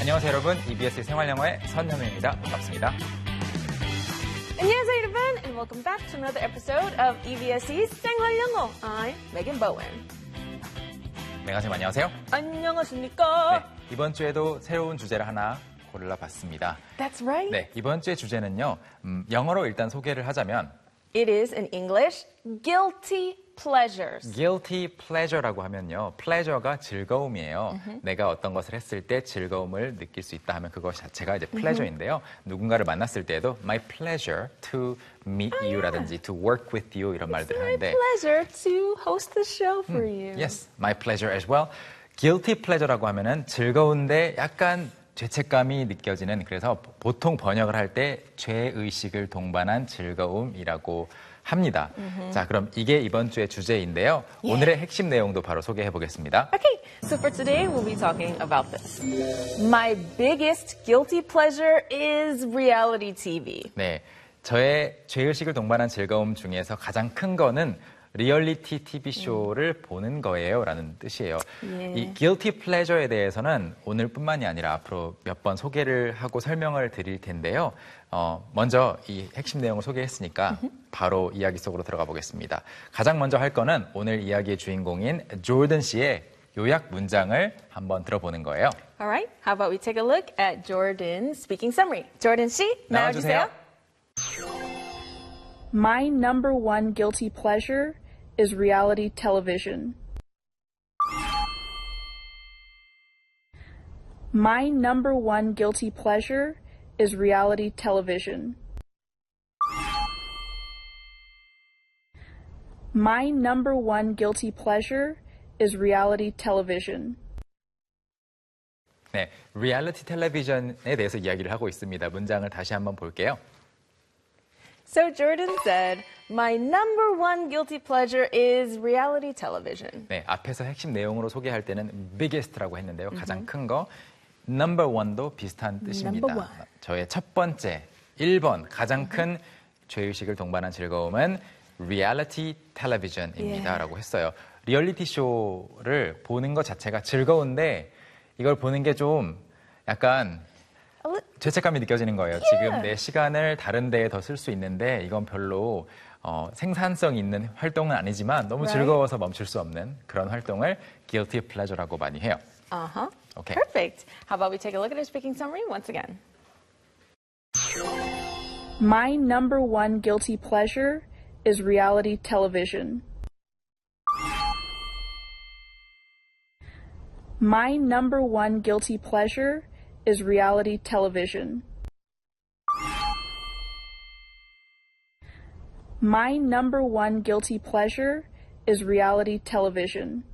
안녕하세요 여러분, EBS 생활영어의 선현우입니다. 반갑습니다. 안녕하세요 여러분, and welcome back to another episode of EBS's 생활영어. I'm Megan Bowen. 메가쌤 안녕하세요. 안녕하십니까? 네, 이번 주에도 새로운 주제를 하나 골라봤습니다. That's right. 네, 이번 주의 주제는요, 영어로 일단 소개를 하자면 It is in English, guilty pleasures. guilty pleasure라고 하면요, pleasure가 즐거움이에요. 내가 어떤 것을 했을 때 즐거움을 느낄 수 있다 하면 그것 자체가 이제 pleasure인데요. 누군가를 만났을 때에도 my pleasure to meet you라든지 to work with you 이런 말들을 My 하는데 pleasure to host the show for you. Yes, my pleasure as well. guilty pleasure라고 하면은 즐거운데 약간 죄책감이 느껴지는, 그래서 보통 번역을 할 때 죄의식을 동반한 즐거움이라고 합니다. 자, 그럼 이게 이번 주의 주제인데요. 오늘의 핵심 내용도 바로 소개해 보겠습니다. Okay, so for today we'll be talking about this. My biggest guilty pleasure is reality TV. 네, 저의 죄의식을 동반한 즐거움 중에서 가장 큰 거는 리얼리티 TV 쇼를 보는 거예요 라는 뜻이에요. 이 guilty pleasure에 대해서는 오늘뿐만이 아니라 앞으로 몇 번 소개를 하고 설명을 드릴 텐데요. 먼저 이 핵심 내용을 소개했으니까 바로 이야기 속으로 들어가 보겠습니다. 가장 먼저 할 거는 오늘 이야기의 주인공인 조던 씨의 요약 문장을 한번 들어보는 거예요. Alright, how about we take a look at Jordan's speaking summary. Jordan 씨, 나와주세요. My number one guilty pleasure is reality television. My number one guilty pleasure is reality television. My number one guilty pleasure is reality television. 네, 리얼리티 텔레비전에 대해서 이야기를 하고 있습니다. 문장을 다시 한번 볼게요. So Jordan said, my number one guilty pleasure is reality television. 네, 앞에서 핵심 내용으로 소개할 때는 biggest라고 했는데요. 가장 큰 거. number one도 비슷한 뜻입니다. Number one. 저의 첫 번째, 1번 가장 큰 죄의식을 동반한 즐거움은 reality television입니다. 라고 했어요. 리얼리티 쇼를 보는 것 자체가 즐거운데 이걸 보는 게 좀 약간 죄책감이 느껴지는 거예요. 지금 내 시간을 다른 데에 더 쓸 수 있는데 이건 별로 생산성 있는 활동은 아니지만 너무 즐거워서 멈출 수 없는 그런 활동을 guilty pleasure라고 많이 해요. Uh-huh. Okay. Perfect. How about we take a look at our speaking summary once again? My number one guilty pleasure is reality television. My number one guilty pleasure is reality television. My number one guilty pleasure is reality television.